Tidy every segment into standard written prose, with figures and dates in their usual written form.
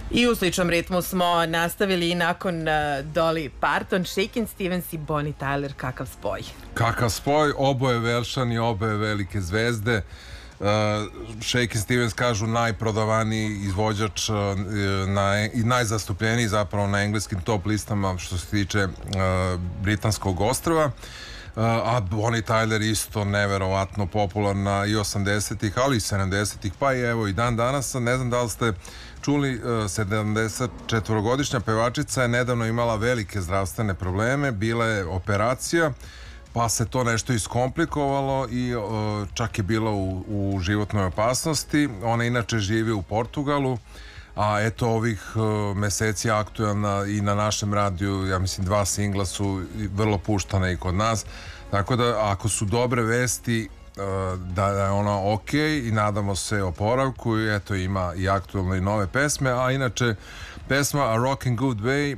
I u sličnom ritmu smo nastavili i nakon Dolly Parton, Shakin' Stevens i Bonnie Tyler. Kakav spoj? Kakav spoj, oboje Velšani, oboje velike zvezde. Shakin' Stevens kažu najprodavaniji izvođač i najzastupljeniji zapravo na engleskim top listama što se tiče britanskog ostrva. A Bonnie Tyler isto neverovatno popularna i 80-ih, ali i 70-ih, pa i evo i dan danas. Ne znam da li ste čuli, 74-godišnja pevačica je nedavno imala velike zdravstvene probleme, bila je operacija, pa se to nešto iskomplikovalo i čak je bila u životnoj opasnosti. Ona inače živi u Portugalu, a eto ovih meseci aktualna i na našem radiju, ja mislim 2 singla su vrlo puštane i kod nas, tako da ako su dobre vesti da je ona ok i nadamo se oporavku i eto ima i aktualne i nove pesme, a inače pesma A Rockin' Good Way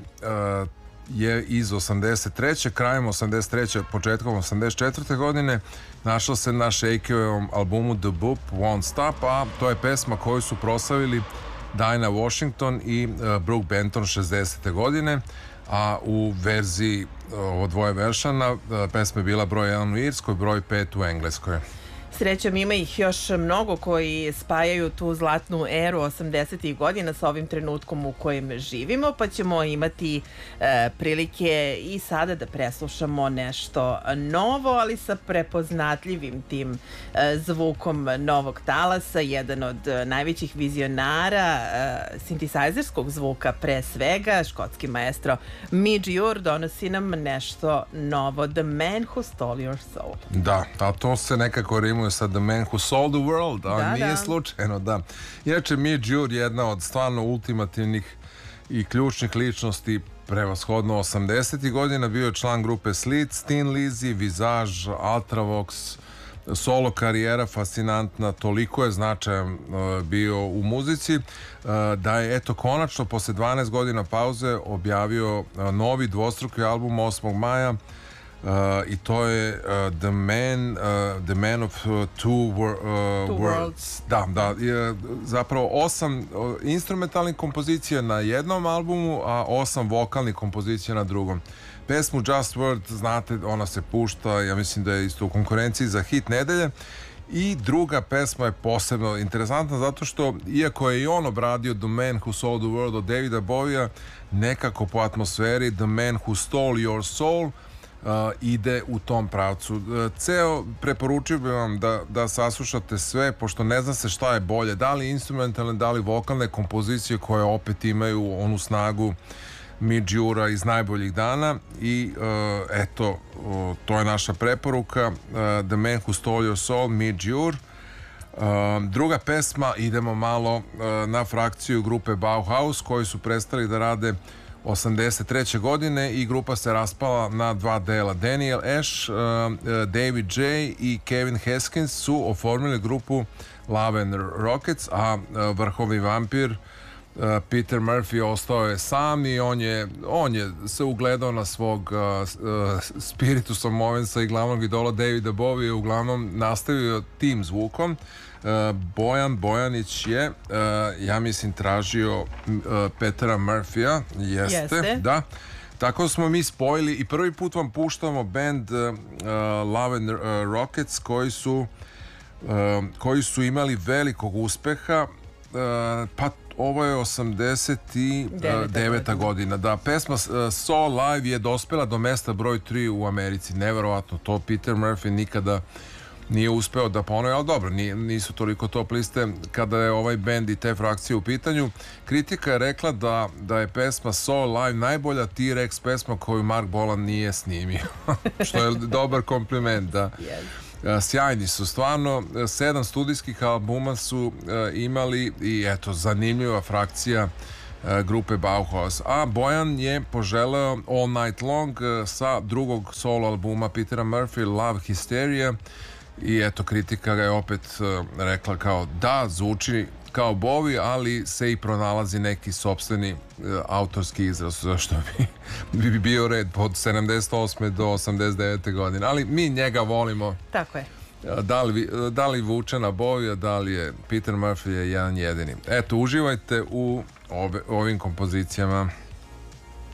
je iz 83. krajem 83. početkom 84. godine našla se na Shakey-ovom albumu The Boop Won't Stop, a to je pesma koju su proslavili Dinah Washington i Brooke Benton 60. godine, a u verziji ovo dvoje Velšana pesma je bila broj 1 u Irskoj, broj 5 u Engleskoj. Srećom ima ih još mnogo koji spajaju tu zlatnu eru 80-ih godina sa ovim trenutkom u kojem živimo, pa ćemo imati prilike i sada da preslušamo nešto novo, ali sa prepoznatljivim tim zvukom novog talasa. Jedan od najvećih vizionara sintesajzerskog zvuka pre svega, škotski maestro Midge Ure donosi nam nešto novo, The Man Who Stole Your Soul. Da, a to se nekako rimuje sa The Man Who Sold the World, a nije slučajno, da. Inače, Midge Ure je jedna od stvarno ultimativnih i ključnih ličnosti prevashodno 80-ih godina, bio je član grupe Slits, Thin Lizzy, Visage, Ultravox, solo karijera fascinantna, toliko je značajan bio u muzici da je eto konačno posle 12 godina pauze objavio novi dvostruki album 8. maja i to je The Man of Two Worlds. Da, zapravo 8 instrumentalnih kompozicija na jednom albumu, a 8 vokalnih kompozicija na drugom. Pesmu Just Word, znate, ona se pušta, ja mislim da je isto u konkurenciji za hit nedelje. I druga pesma je posebno interesantna zato što, iako je i on obradio The Man Who Sold the World od Davida Bovija, nekako po atmosferi The Man Who Stole Your Soul ide u tom pravcu. Ceo preporučio bih vam da saslušate sve, pošto ne zna se šta je bolje, da li instrumentalne, da li vokalne kompozicije koje opet imaju onu snagu Midge Ura iz najboljih dana i eto, to je naša preporuka, The Man Who Stole Your Soul, Midge Ure. Druga pesma, idemo malo na frakciju grupe Bauhaus koji su prestali da rade 83. godine i grupa se raspala na 2 dela. Daniel Ash, David J. i Kevin Haskins su oformili grupu Love and Rockets, a vrhovni vampir Peter Murphy ostao je sam i on je se ugledao na svog Spiritusa Movensa i glavnog idola Davida Bovija, uglavnom nastavio tim zvukom. Bojan Bojanić je, ja mislim, tražio Petera Murphya. Jeste. Da. Tako smo mi spojili i prvi put vam puštamo band Love and Rockets koji su imali velikog uspeha, pa ovo je 89. godina. Da, pesma So Live je dospela do mesta broj 3 u Americi. Neverovatno, to Peter Murphy nikada nije uspeo da ponovi, ali dobro, nisu toliko top liste kada je ovaj band i te frakcije u pitanju. Kritika je rekla da je pesma So Live najbolja T-Rex pesma koju Mark Bolan nije snimio. Što je dobar kompliment, da. Sjajni su, stvarno. 7 studijskih albuma su imali i eto, zanimljiva frakcija grupe Bauhaus. A Bojan je poželeo All Night Long sa drugog solo albuma Petera Murphy, Love Hysteria, i eto, kritika ga je opet rekla kao da, zvuči kao Bowie, ali se i pronalazi neki sopstveni autorski izraz, zašto bi bio red od 78. do 89. godine, ali mi njega volimo. Tako je. Da li vuče na boju, da li je Peter Murphy je jedan jedini. Eto, uživajte u ovim kompozicijama.